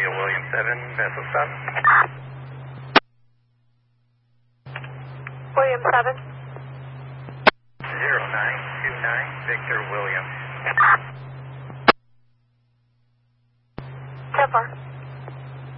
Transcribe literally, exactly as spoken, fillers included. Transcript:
India William seven, vessel stop. William seven. zero nine two nine, Victor William. ten four.